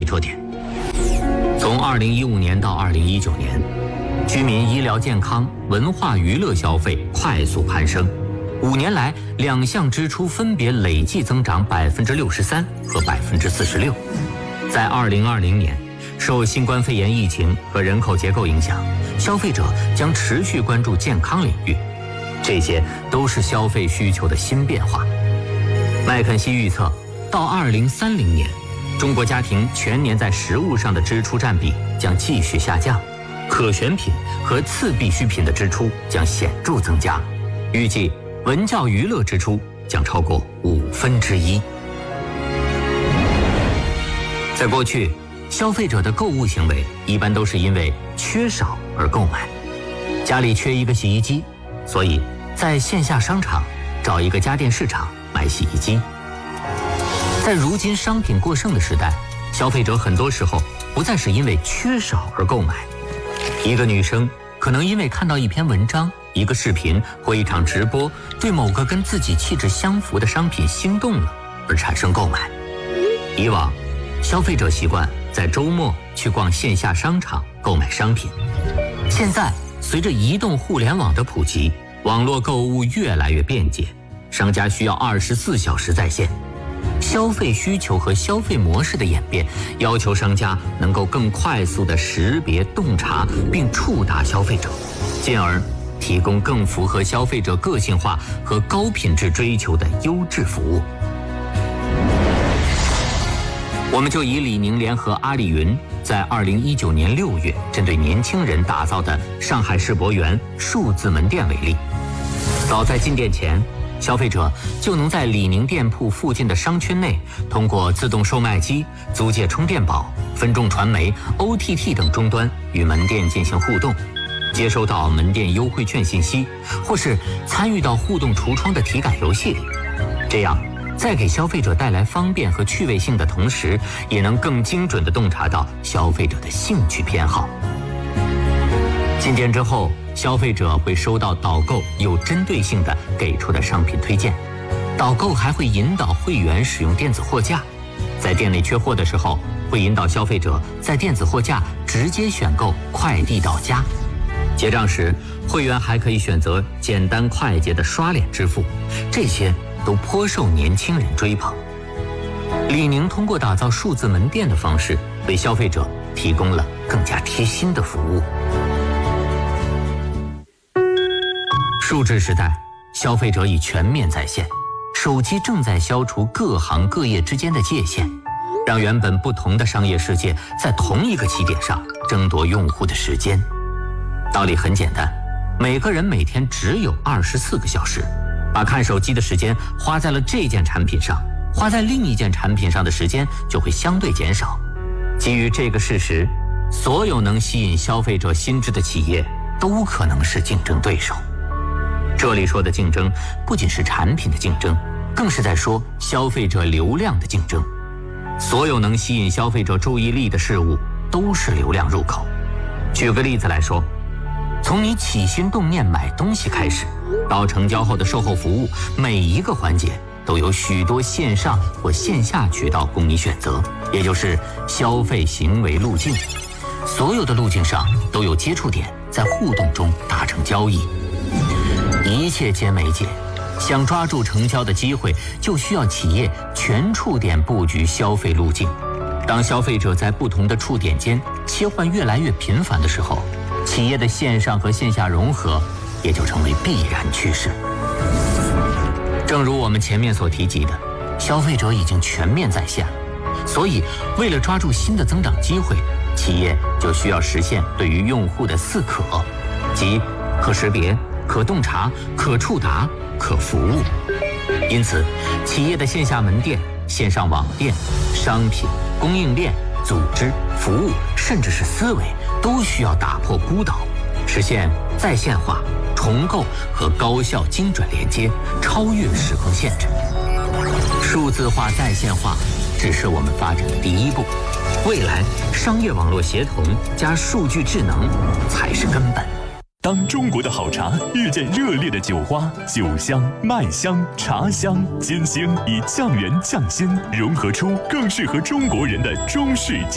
戳点。从2015年到2019年，居民医疗健康、文化娱乐消费快速攀升，5年来两项支出分别累计增长63%和46%。在2020年，受新冠肺炎疫情和人口结构影响，消费者将持续关注健康领域，这些都是消费需求的新变化。麦肯锡预测，到2030年，中国家庭全年在食物上的支出占比将继续下降，可选品和次必需品的支出将显著增加，预计文教娱乐支出将超过1/5。在过去，消费者的购物行为一般都是因为缺少而购买。家里缺一个洗衣机，所以在线下商场找一个家电市场买洗衣机。在如今商品过剩的时代，消费者很多时候不再是因为缺少而购买。一个女生可能因为看到一篇文章、一个视频或一场直播，对某个跟自己气质相符的商品心动了而产生购买。以往消费者习惯在周末去逛线下商场购买商品，现在随着移动互联网的普及，网络购物越来越便捷，商家需要24小时在线。消费需求和消费模式的演变，要求商家能够更快速地识别、洞察并触达消费者，进而提供更符合消费者个性化和高品质追求的优质服务。我们就以李宁联合阿里云在2019年6月针对年轻人打造的上海世博园数字门店为例。早在进店前，消费者就能在李宁店铺附近的商圈内，通过自动售卖机、租借充电宝、分众传媒、OTT 等终端与门店进行互动，接收到门店优惠券信息，或是参与到互动橱窗的体感游戏里。这样在给消费者带来方便和趣味性的同时，也能更精准地洞察到消费者的兴趣偏好。进店之后，消费者会收到导购有针对性地给出的商品推荐，导购还会引导会员使用电子货架，在店内缺货的时候，会引导消费者在电子货架直接选购快递到家。结账时，会员还可以选择简单快捷的刷脸支付，这些都颇受年轻人追捧。李宁通过打造数字门店的方式，为消费者提供了更加贴心的服务。数字时代，消费者已全面在线，手机正在消除各行各业之间的界限，让原本不同的商业世界在同一个起点上争夺用户的时间。道理很简单，每个人每天只有24个小时，把看手机的时间花在了这件产品上，花在另一件产品上的时间就会相对减少。基于这个事实，所有能吸引消费者心智的企业都可能是竞争对手。这里说的竞争，不仅是产品的竞争，更是在说消费者流量的竞争。所有能吸引消费者注意力的事物，都是流量入口。举个例子来说，从你起心动念买东西开始，到成交后的售后服务，每一个环节都有许多线上或线下渠道供你选择，也就是消费行为路径。所有的路径上都有接触点，在互动中达成交易。一切皆媒介，想抓住成交的机会，就需要企业全触点布局消费路径。当消费者在不同的触点间切换越来越频繁的时候，企业的线上和线下融合也就成为必然趋势。正如我们前面所提及的，消费者已经全面在线了，所以为了抓住新的增长机会，企业就需要实现对于用户的4可，即可识别、可洞察、可触达、可服务。因此，企业的线下门店、线上网店、商品、供应链、组织、服务，甚至是思维，都需要打破孤岛，实现在线化、重构和高效精准连接，超越时空限制。数字化、在线化只是我们发展的第一步，未来商业网络协同加数据智能才是根本。 当中国的好茶遇见热烈的酒花，酒香、麦香、茶香、金星以匠人匠心融合出更适合中国人的中式